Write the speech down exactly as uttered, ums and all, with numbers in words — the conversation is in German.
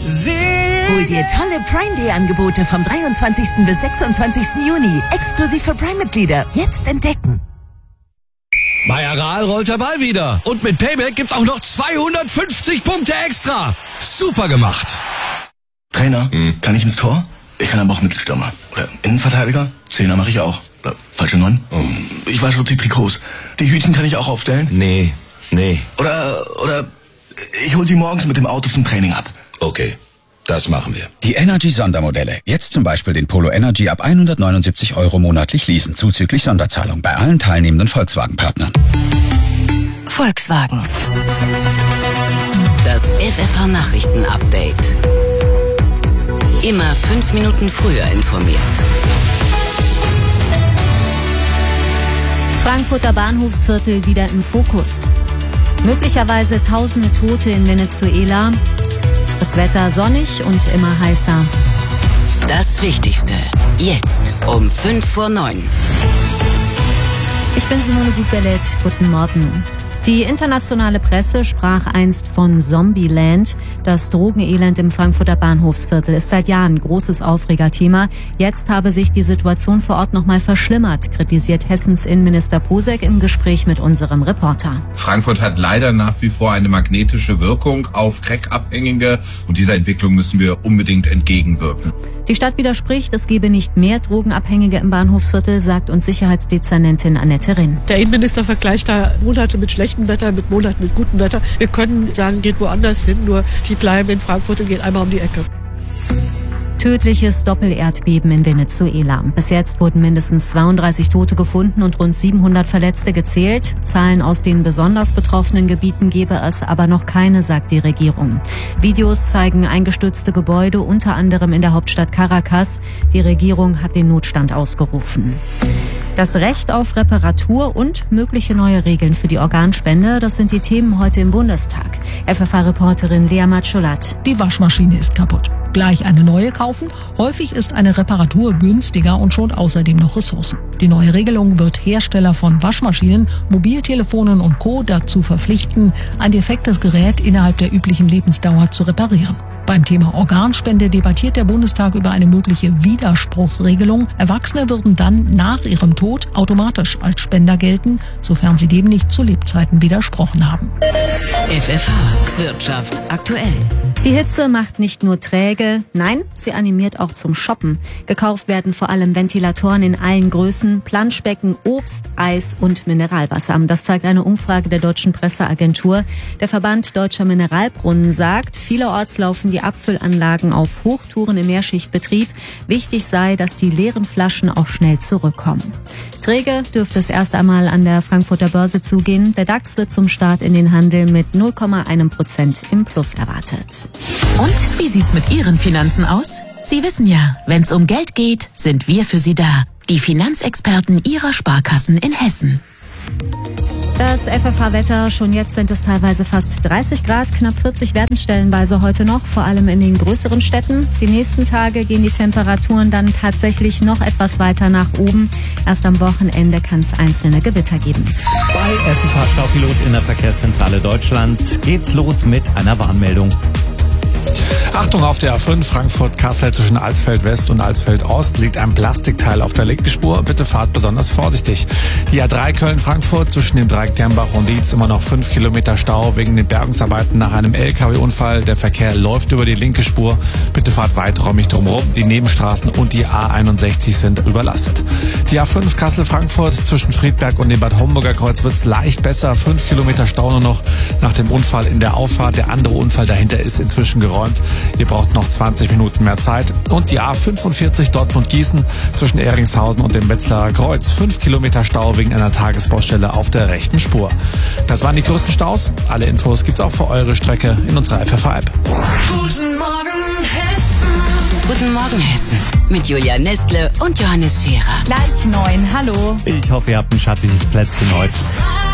Hol dir tolle Prime Day Angebote vom dreiundzwanzigsten bis sechsundzwanzigsten Juni. Exklusiv für Prime-Mitglieder. Jetzt entdecken. Bei Aral rollt der Ball wieder. Und mit Payback gibt's auch noch zweihundertfünfzig Punkte extra. Super gemacht. Trainer, hm. kann ich ins Tor? Ich kann aber auch Mittelstürmer. Oder Innenverteidiger? Zehner mache ich auch. Oder falsche Neun? Oh. Ich wasche die Trikots. Die Hütchen kann ich auch aufstellen? Nee, nee. Oder, oder ich hol sie morgens mit dem Auto zum Training ab. Okay, das machen wir. Die Energy-Sondermodelle. Jetzt zum Beispiel den Polo Energy ab hundertneunundsiebzig Euro monatlich leasen, zuzüglich Sonderzahlung bei allen teilnehmenden Volkswagen-Partnern. Volkswagen. Das F F H-Nachrichten-Update. Immer fünf Minuten früher informiert. Frankfurter Bahnhofsviertel wieder im Fokus. Möglicherweise tausende Tote in Venezuela. Das Wetter sonnig und immer heißer. Das Wichtigste. Jetzt um fünf vor neun. Ich bin Simone Gut-Bellet. Guten Morgen. Die internationale Presse sprach einst von Zombieland. Das Drogenelend im Frankfurter Bahnhofsviertel ist seit Jahren großes Aufregerthema. Jetzt habe sich die Situation vor Ort nochmal verschlimmert, kritisiert Hessens Innenminister Posek im Gespräch mit unserem Reporter. Frankfurt hat leider nach wie vor eine magnetische Wirkung auf Crack-Abhängige und dieser Entwicklung müssen wir unbedingt entgegenwirken. Die Stadt widerspricht, es gebe nicht mehr Drogenabhängige im Bahnhofsviertel, sagt uns Sicherheitsdezernentin Annette Rinn. Der Innenminister vergleicht da Monate mit schlechtem Wetter mit Monaten mit gutem Wetter. Wir können sagen, geht woanders hin, nur die bleiben in Frankfurt und gehen einmal um die Ecke. Tödliches Doppelerdbeben in Venezuela. Bis jetzt wurden mindestens zweiunddreißig Tote gefunden und rund siebenhundert Verletzte gezählt. Zahlen aus den besonders betroffenen Gebieten gebe es aber noch keine, sagt die Regierung. Videos zeigen eingestürzte Gebäude, unter anderem in der Hauptstadt Caracas. Die Regierung hat den Notstand ausgerufen. Das Recht auf Reparatur und mögliche neue Regeln für die Organspende, das sind die Themen heute im Bundestag. F F H-Reporterin Lea Matscholat. Die Waschmaschine ist kaputt. Gleich eine neue kaufen? Häufig ist eine Reparatur günstiger und schont außerdem noch Ressourcen. Die neue Regelung wird Hersteller von Waschmaschinen, Mobiltelefonen und Co. dazu verpflichten, ein defektes Gerät innerhalb der üblichen Lebensdauer zu reparieren. Beim Thema Organspende debattiert der Bundestag über eine mögliche Widerspruchsregelung. Erwachsene würden dann nach ihrem Tod automatisch als Spender gelten, sofern sie dem nicht zu Lebzeiten widersprochen haben. F F H Wirtschaft aktuell. Die Hitze macht nicht nur träge, nein, sie animiert auch zum Shoppen. Gekauft werden vor allem Ventilatoren in allen Größen, Planschbecken, Obst, Eis und Mineralwasser. Das zeigt eine Umfrage der Deutschen Presseagentur. Der Verband Deutscher Mineralbrunnen sagt, vielerorts laufen die Abfüllanlagen auf Hochtouren im Mehrschichtbetrieb. Wichtig sei, dass die leeren Flaschen auch schnell zurückkommen. Träge dürfte es erst einmal an der Frankfurter Börse zugehen. Der DAX wird zum Start in den Handel mit null Komma eins Prozent im Plus erwartet. Und wie sieht's mit Ihren Finanzen aus? Sie wissen ja, wenn's um Geld geht, sind wir für Sie da. Die Finanzexperten Ihrer Sparkassen in Hessen. Das F F H-Wetter, schon jetzt sind es teilweise fast dreißig Grad, knapp vierzig werden es stellenweise heute noch, vor allem in den größeren Städten. Die nächsten Tage gehen die Temperaturen dann tatsächlich noch etwas weiter nach oben. Erst am Wochenende kann es einzelne Gewitter geben. Bei F F H-Staupilot in der Verkehrszentrale Deutschland geht's los mit einer Warnmeldung. Achtung, auf der A fünf Frankfurt-Kassel zwischen Alsfeld West und Alsfeld Ost liegt ein Plastikteil auf der linken Spur. Bitte fahrt besonders vorsichtig. Die A drei Köln-Frankfurt zwischen dem Dreieck Dernbach und Dietz immer noch fünf Kilometer Stau wegen den Bergungsarbeiten nach einem L K W-Unfall. Der Verkehr läuft über die linke Spur. Bitte fahrt weiträumig drumherum. Die Nebenstraßen und die A einundsechzig sind überlastet. Die A fünf Kassel-Frankfurt zwischen Friedberg und dem Bad Homburger Kreuz wird's leicht besser. fünf Kilometer Stau nur noch nach dem Unfall in der Auffahrt. Der andere Unfall dahinter ist inzwischen geräumt. Ihr braucht noch zwanzig Minuten mehr Zeit. Und die A fünfundvierzig Dortmund-Gießen zwischen Ehringshausen und dem Wetzlarer Kreuz. fünf Kilometer Stau wegen einer Tagesbaustelle auf der rechten Spur. Das waren die größten Staus. Alle Infos gibt's auch für eure Strecke in unserer F F H-App. Guten Morgen Hessen. Guten Morgen Hessen. Mit Julia Nestle und Johannes Scherer. Gleich neun. Hallo. Ich hoffe, ihr habt ein schattiges Plätzchen heute.